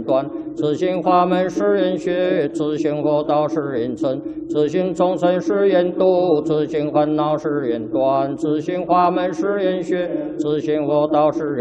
断，自性法门是人学，自性佛道是人成，自性众生是人度，自性烦恼是人断，自性法门是人学，自性佛道是人